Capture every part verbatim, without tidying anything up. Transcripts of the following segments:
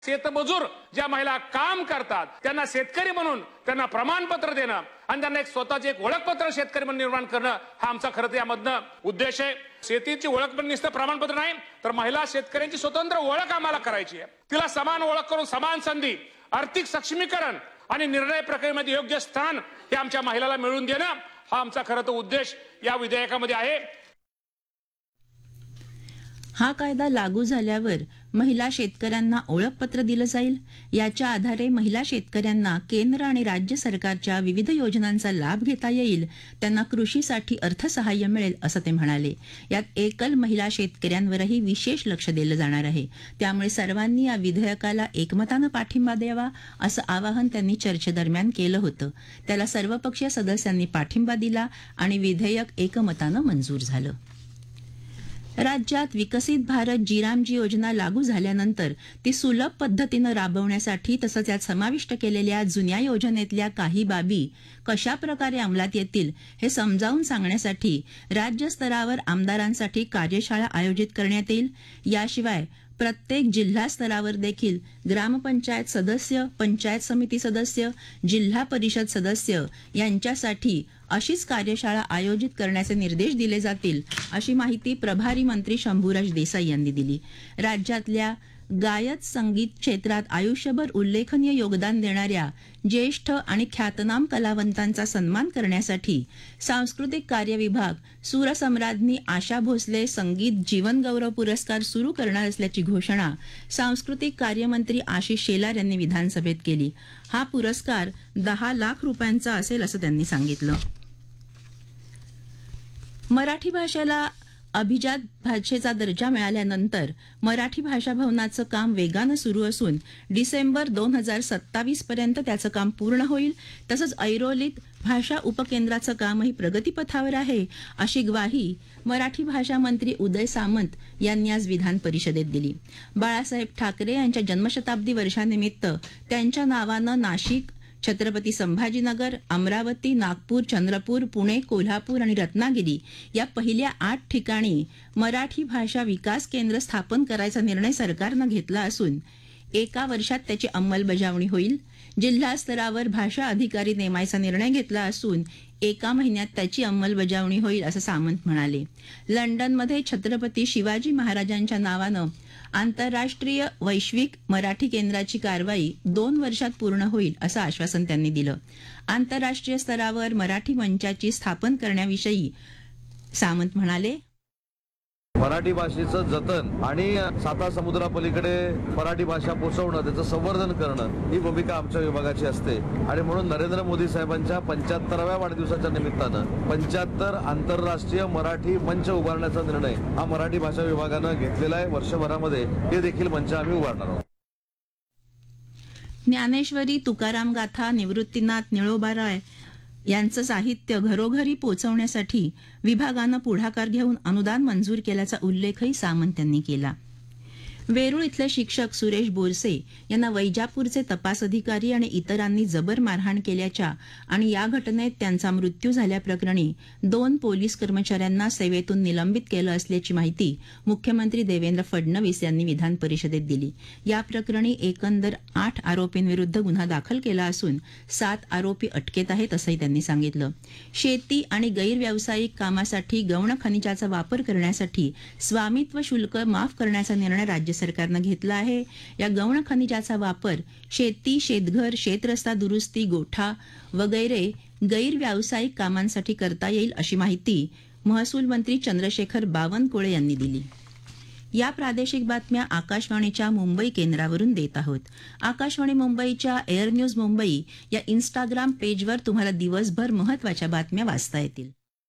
शेतमजूर ज्या महिला काम करतात त्यांना शेतकरी म्हणून त्यांना प्रमाणपत्र देणं आणि त्यांना एक स्वतःचे एक ओळखपत्र शेतकरी म्हणून निर्माण करणं हा आमचा खरं तर यामधनं उद्देश आहे. शेतीची ओळख पण नुसतं प्रमाणपत्र नाही तर महिला शेतकऱ्यांची स्वतंत्र ओळख आम्हाला करायची आहे. तिला समान ओळख करून समान संधी, आर्थिक सक्षमीकरण आणि निर्णय प्रक्रियेमध्ये योग्य स्थान हे आमच्या महिलाला मिळवून देणं हा आमचा खरं तर उद्देश या विधेयकामध्ये आहे. हा कायदा लागू झाल्यावर महिला शेतकऱ्यांना ओळखपत्र दिलं जाईल. याच्या आधारे महिला शेतकऱ्यांना केंद्र आणि राज्य सरकारच्या विविध योजनांचा लाभ घेता येईल. त्यांना कृषीसाठी अर्थसहाय्य मिळेल असं ते म्हणाले. यात एकल महिला शेतकऱ्यांवरही विशेष लक्ष दिलं जाणार आहे. त्यामुळे सर्वांनी या विधेयकाला एकमतानं पाठिंबा द्यावा असं आवाहन त्यांनी चर्चेदरम्यान केलं होतं. त्याला सर्वपक्षीय सदस्यांनी पाठिंबा दिला आणि विधेयक एकमतानं मंजूर झालं. राज्यात विकसित भारत जीरामजी योजना लागू झाल्यानंतर ती सुलभ पद्धतीनं राबवण्यासाठी तसंच यात समाविष्ट केलेल्या जुन्या योजनेतल्या काही बाबी कशा प्रकारे अंमलात येतील हे समजावून सांगण्यासाठी राज्यस्तरावर आमदारांसाठी कार्यशाळा आयोजित करण्यात येईल. याशिवाय प्रत्येक जिल्हा स्तरावर देखील ग्रामपंचायत सदस्य, पंचायत समिती सदस्य, जिल्हा परिषद सदस्य यांच्यासाठी अशीच कार्यशाळा आयोजित करण्याचे निर्देश दिले जातील अशी माहिती प्रभारी मंत्री शंभूराज देसाई यांनी दिली. राज्यातल्या गायक संगीत क्षेत्रात आयुष्यभर उल्लेखनीय योगदान देणाऱ्या ज्येष्ठ आणि ख्यातनाम कलावंतांचा सन्मान करण्यासाठी सांस्कृतिक कार्य विभाग सूरसम्राज्ञी आशा भोसले संगीत जीवन गौरव पुरस्कार सुरू करणार असल्याची घोषणा सांस्कृतिक कार्यमंत्री आशिष शेलार यांनी विधानसभेत केली. हा पुरस्कार दहा लाख रुपयांचा असेल असं त्यांनी सांगितलं. मराठी भाषेला अभिजात भाषेचा दर्जा मिळाल्यानंतर मराठी भाषा भवनाचं काम वेगानं सुरू असून डिसेंबर दोन हजार सत्तावीस पर्यंत त्याचं काम पूर्ण होईल. तसंच ऐरोलीत भाषा उपकेंद्राचं कामही प्रगतीपथावर आहे अशी ग्वाही मराठी भाषा मंत्री उदय सामंत यांनी आज विधान परिषदेत दिली. बाळासाहेब ठाकरे यांच्या जन्मशताब्दी वर्षानिमित्त त्यांच्या नावानं नाशिक, छत्रपती संभाजीनगर, अमरावती, नागपूर, चंद्रपूर, पुणे, कोल्हापूर आणि रत्नागिरी या पहिल्या आठ ठिकाणी मराठी भाषा विकास केंद्र स्थापन करायचा निर्णय सरकारनं घेतला असून एका वर्षात त्याची अंमलबजावणी होईल. जिल्हा स्तरावर भाषा अधिकारी नेमायचा निर्णय घेतला असून एका महिन्यात त्याची अंमलबजावणी होईल असं सामंत म्हणाले. लंडनमध्ये छत्रपती शिवाजी महाराजांच्या नावानं आंतरराष्ट्रीय वैश्विक मराठी केंद्राची कारवाई दोन वर्षात पूर्ण होईल असं आश्वासन त्यांनी दिलं. आंतरराष्ट्रीय स्तरावर मराठी मंचाची स्थापन करण्याविषयी सामंत म्हणाले, मराठी भाषेचं जतन आणि साता समुद्रापलीकडे मराठी भाषा पोहोचवणं, त्याचं संवर्धन करणं ही भूमिका आमच्या विभागाची असते. आणि म्हणून नरेंद्र मोदी साहेबांच्या पंच्याहत्तराव्या वाढदिवसाच्या निमित्तानं पंच्याहत्तर आंतरराष्ट्रीय मराठी मंच उभारण्याचा निर्णय हा मराठी भाषा विभागानं घेतलेला आहे. वर्षभरामध्ये हे देखील मंच आम्ही उभारणार आहोत. ज्ञानेश्वरी, तुकाराम गाथा, निवृत्तीनाथ निळोबाराय यांचं साहित्य घरोघरी पोहोचवण्यासाठी विभागानं पुढाकार घेऊन अनुदान मंजूर केल्याचा उल्लेखही सामंत यांनी केला. वेरूळ इथले शिक्षक सुरेश बोरसे यांना वैजापूरचे तपास अधिकारी आणि इतरांनी जबर मारहाण केल्याच्या आणि या घटनेत त्यांचा मृत्यू झाल्याप्रकरणी दोन पोलीस कर्मचाऱ्यांना सेवेतून निलंबित केलं असल्याची माहिती मुख्यमंत्री देवेंद्र फडणवीस यांनी विधान परिषदेत दिली. या प्रकरणी एकंदर आठ आरोपींविरुद्ध गुन्हा दाखल केला असून सात आरोपी अटकेत आहेत असंही त्यांनी सांगितलं. शेती आणि गैरव्यावसायिक कामासाठी गौण खनिजाचा वापर करण्यासाठी स्वामित्व शुल्क माफ करण्याचा निर्णय राज्य सरकारनं घेतला आहे. या गौण खनिजाचा वापर शेती, शेतघर, शेतरस्ता दुरुस्ती, गोठा वगैरे गैरव्यावसायिक कामांसाठी करता येईल अशी माहिती महसूल मंत्री चंद्रशेखर बावनकुळे यांनी दिली. या प्रादेशिक बातम्या आकाशवाणीच्या मुंबई केंद्रावरून देत आहोत. आकाशवाणी मुंबईच्या एअर न्यूज मुंबई या इन्स्टाग्राम पेजवर तुम्हाला दिवसभर महत्वाच्या बातम्या वाचता येतील.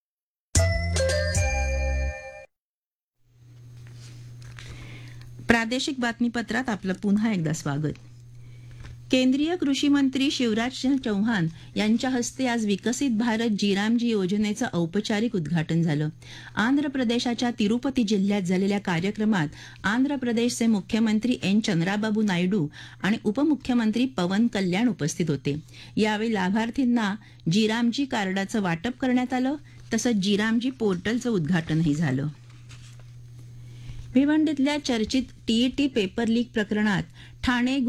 प्रादेशिक बातमीपत्रात आपलं पुन्हा एकदा स्वागत. केंद्रीय कृषी मंत्री शिवराज सिंह चौहान यांच्या हस्ते आज विकसित भारत जीरामजी योजनेचं औपचारिक उद्घाटन झालं. आंध्र प्रदेशाच्या तिरुपती जिल्ह्यात झालेल्या कार्यक्रमात आंध्र प्रदेशचे मुख्यमंत्री एन चंद्राबाबू नायडू आणि उपमुख्यमंत्री पवन कल्याण उपस्थित होते. यावेळी लाभार्थींना जीरामजी कार्डाचं वाटप करण्यात आलं. तसंच जीरामजी पोर्टलचं उद्घाटनही झालं. भिवंडीतल्या चर्चित टीईटी पेपर लीक प्रकरणात ठाणे